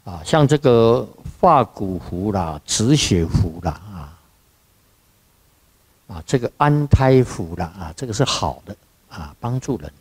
像这个化骨符啦、止血符啦这个安胎符啦这个是好的帮助人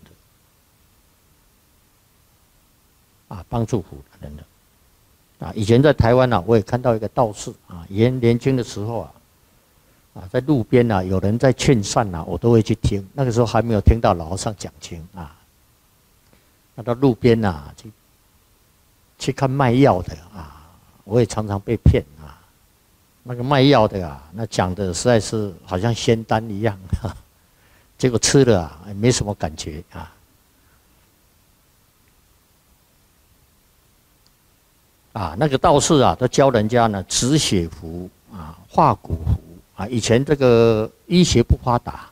的帮助人的以前在台湾我也看到一个道士以前年轻的时候在路边有人在劝善我都会去听。那个时候还没有听到老和尚讲经那到路边去看卖药的我也常常被骗那个卖药的那讲的实在是好像仙丹一样结果吃了也没什么感觉那个道士都教人家呢止血符化骨符以前这个医学不发达，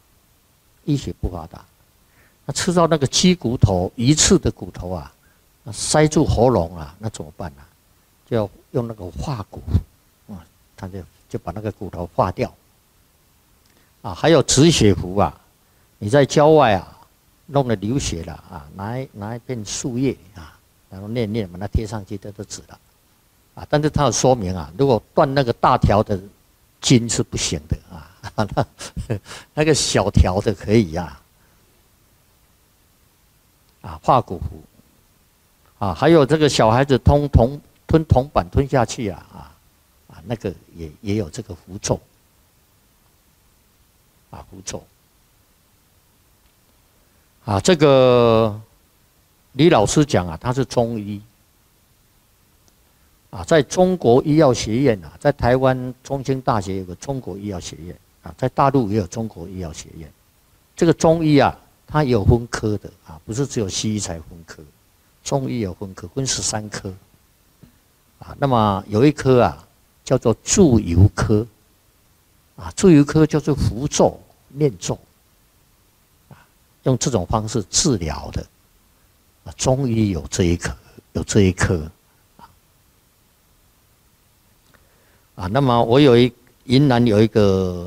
那吃到那个鸡骨头、鱼翅的骨头塞住喉咙那怎么办就要用那个化骨符他就把那个骨头化掉还有止血符你在郊外弄了流血了拿一片树叶然后念把它贴上去都止了但是它有说明如果断那个大条的筋是不行的那个小条的可以化骨符还有这个小孩子吞铜板吞下去那个也有这个符咒符咒这个李老师讲他是中医在中国医药学院在台湾中兴大学有个中国医药学院在大陆也有中国医药学院。这个中医它也有分科的不是只有西医才分科，中医有分科，分13科那么有一科叫做祝由科祝由科就是符咒念咒用这种方式治疗的中医有这一科那么我云南有一个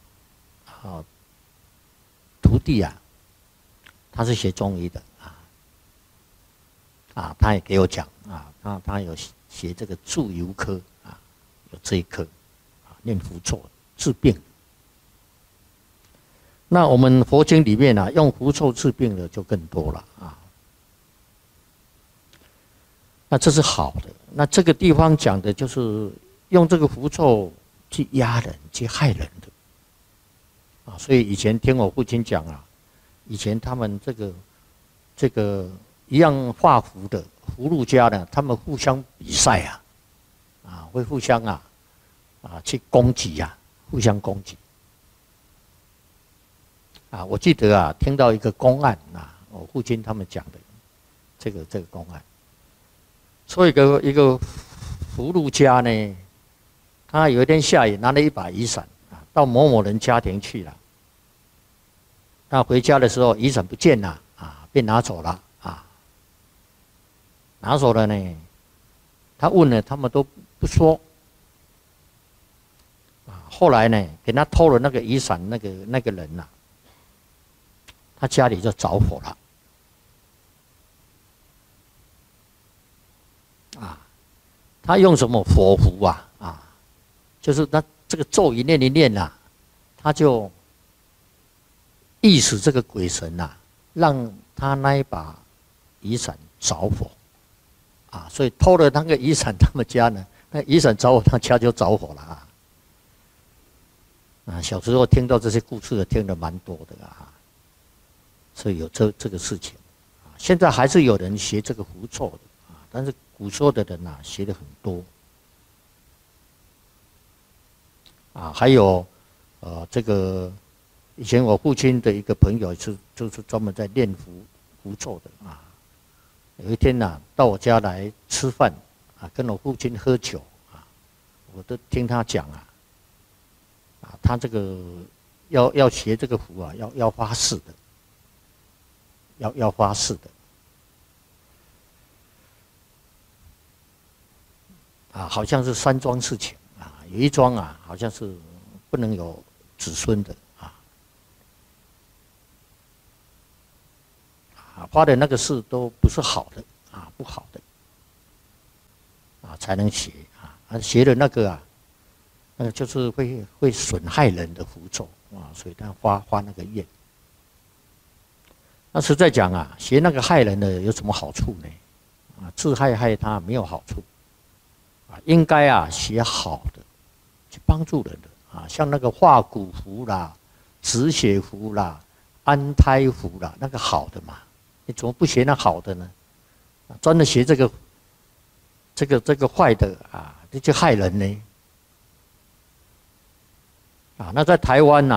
徒弟他是学中医的他也给我讲他有学这个祝由科有这一科念符咒治病。那我们佛经里面用符咒治病的就更多了那这是好的。那这个地方讲的就是用这个符咒去压人、去害人的所以以前听我父亲讲以前他们这个一样画符的符箓家呢，他们互相比赛会互相去攻击互相攻击我记得听到一个公案我父亲他们讲的这个公案，说一个符箓家呢，他有一天下雨拿了一把雨伞到某某人家庭去了。那回家的时候雨伞不见了被拿走了拿走了呢，他问了他们都不说后来呢给他偷了那个雨伞那个人他家里就着火了他用什么火符就是他这个咒一念一念他就意使这个鬼神让他那一把雨伞着火所以偷了那个雨伞，他们家呢，那雨伞着火，他家就着火了小时候听到这些故事听得蛮多的所以有这个事情现在还是有人学这个符咒的但是古时候的人学的很多还有这个以前我父亲的一个朋友就是专门在练符咒的有一天到我家来吃饭跟我父亲喝酒我都听他讲他这个要学这个符要发誓的，要发誓的好像是3桩事情有一桩好像是不能有子孙的发的那个誓都不是好的不好的才能学学的那个那个就是会损害人的符咒所以他发那个愿。那实在讲学那个害人的有什么好处呢？自害他没有好处应该学好的，去帮助人的像那个化骨符啦、止血符啦、安胎符啦，那个好的嘛，你怎么不学那好的呢？专门学这个坏的这就害人呢那在台湾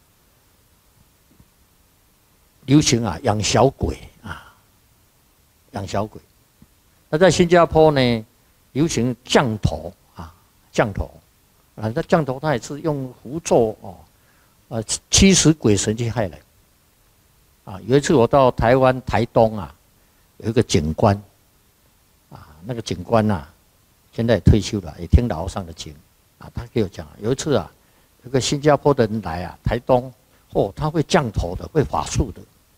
流行养小鬼养小鬼。那在新加坡呢，流行降头降头那降头它也是用符咒驱使鬼神去害人有一次我到台湾台东有一个警官那个警官现在也退休了，也听老和尚的经他给我讲有一次有个新加坡的人来台东他会降头的，会法术的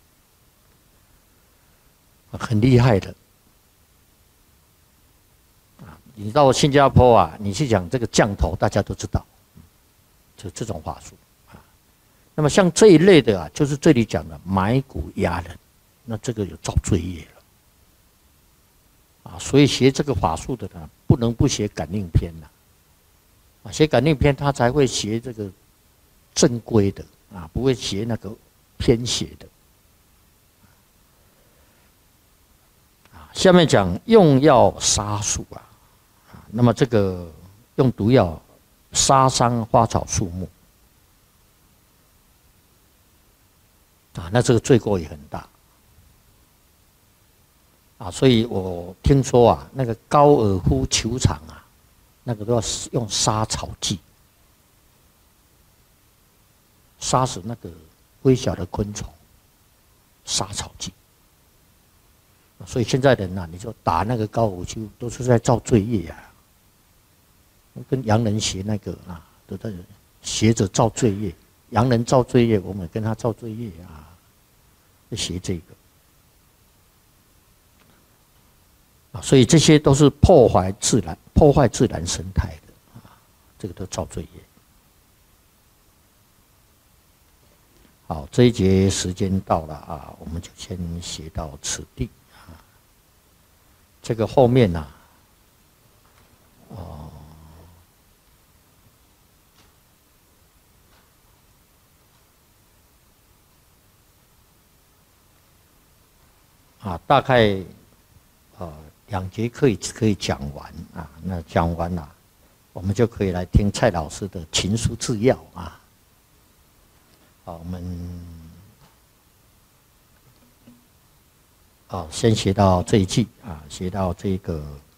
很厉害的你到新加坡你去讲这个降头，大家都知道，就这种法术那么像这一类的就是这里讲的埋骨压人，那这个有造罪业了所以学这个法术的呢，不能不学感应篇学感应篇他才会学这个正规的不会学那个偏邪的下面讲用药杀树那么这个用毒药杀伤花草树木那这个罪过也很大所以我听说那个高尔夫球场那个都要用杀草剂杀死那个微小的昆虫，杀草剂所以现在人你说打那个高尔夫球都是在造罪业跟洋人学那个都在学着造罪业，洋人造罪业，我们跟他造罪业就学这个所以这些都是破坏自然生态的这个都造罪业。好，这一节时间到了我们就先学到此地这个后面大概2节课可以讲完那讲完我们就可以来听蔡老师的情书治要好，我们先学到这一句学到这个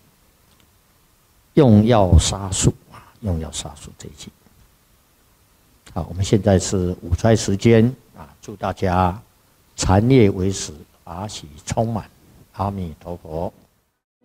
用药杀树用药杀树这一句。好，我们现在是午斋时间祝大家禅业为实，法喜充满，阿弥陀佛。